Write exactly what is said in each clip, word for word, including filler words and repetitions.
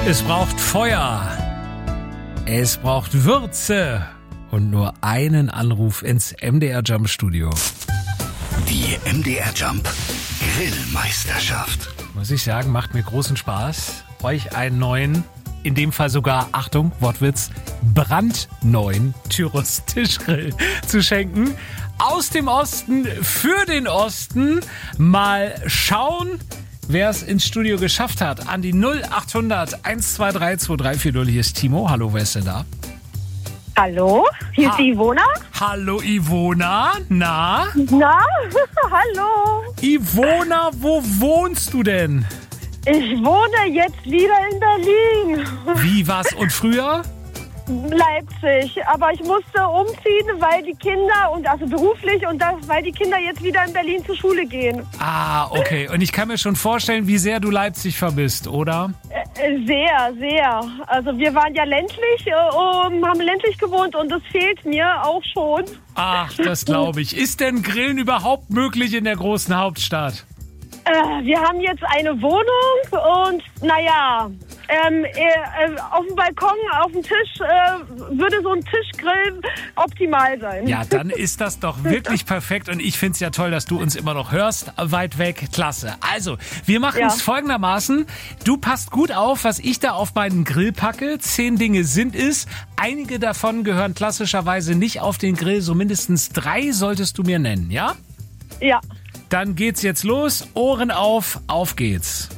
Es braucht Feuer, es braucht Würze und nur einen Anruf ins M D R Jump Studio. Die M D R Jump Grillmeisterschaft. Muss ich sagen, macht mir großen Spaß, euch einen neuen, in dem Fall sogar, Achtung, Wortwitz, brandneuen Tyros Tischgrill zu schenken. Aus dem Osten, für den Osten. Mal schauen, wer es ins Studio geschafft hat. An die null achthundert eins zwei drei zwei drei vier null. Hier ist Timo. Hallo, wer ist denn da? Hallo, hier Ha- ist die Ivona. Hallo Ivona, na? Na, hallo. Ivona, wo wohnst du denn? Ich wohne jetzt wieder in Berlin, Wie, was und früher? Leipzig. Aber ich musste umziehen, weil die Kinder, und also beruflich, und das, weil die Kinder jetzt wieder in Berlin zur Schule gehen. Ah, okay. Und ich kann mir schon vorstellen, wie sehr du Leipzig vermisst, oder? Äh, Sehr, sehr. Also wir waren ja ländlich, äh, um, haben ländlich gewohnt und das fehlt mir auch schon. Ach, das glaube ich. Ist denn Grillen überhaupt möglich in der großen Hauptstadt? Äh, wir haben jetzt eine Wohnung und naja, ähm, äh, äh, auf dem Balkon, auf dem Tisch äh, würde so ein Tischgrill optimal sein. Ja, dann ist das doch wirklich perfekt und ich finde es ja toll, dass du uns immer noch hörst, weit weg, klasse. Also, wir machen es Ja. folgendermaßen, du passt gut auf, was ich da auf meinen Grill packe, zehn Dinge sind es, einige davon gehören klassischerweise nicht auf den Grill, so mindestens drei solltest du mir nennen, ja? Ja. Dann geht's jetzt los, Ohren auf, auf geht's.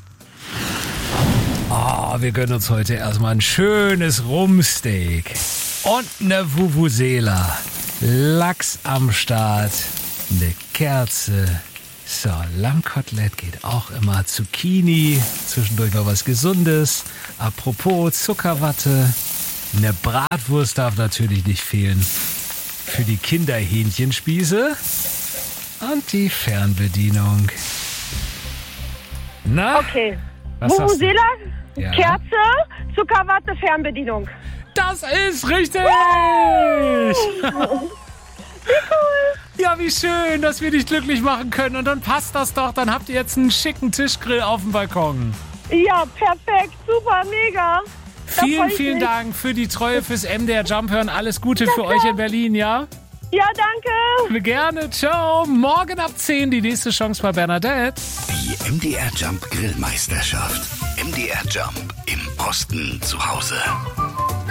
Oh, wir gönnen uns heute erstmal ein schönes Rumpsteak und eine Vuvuzela. Lachs am Start, eine Kerze. So, Lammkotelett geht auch immer. Zucchini, zwischendurch mal was Gesundes. Apropos Zuckerwatte. Eine Bratwurst darf natürlich nicht fehlen. Für die Kinder Hähnchenspieße. Und die Fernbedienung. Na? Okay. Was sagst du? Vuvuzela, Ja. Kerze, Zuckerwatte, Fernbedienung. Das ist richtig! Wie cool. Ja, wie schön, dass wir dich glücklich machen können. Und dann passt das doch. Dann habt ihr jetzt einen schicken Tischgrill auf dem Balkon. Ja, perfekt. Super, mega. Da freu Vielen, ich vielen mich. Dank für die Treue fürs M D R Jump hören. Alles Gute für euch in Berlin, ja? Ja, danke. Gerne. Ciao. Morgen ab zehn die nächste Chance bei Bernadette. Die M D R Jump Grillmeisterschaft. M D R Jump im Osten zu Hause.